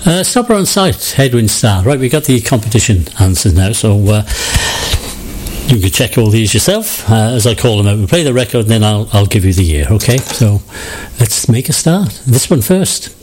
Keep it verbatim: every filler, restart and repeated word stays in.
Uh, Stopper on Sight, Headwind Star. Right, we got the competition answers now, so uh, you can check all these yourself uh, as I call them out. We'll play the record and then I'll, I'll give you the year, okay? So let's make a start. This one first.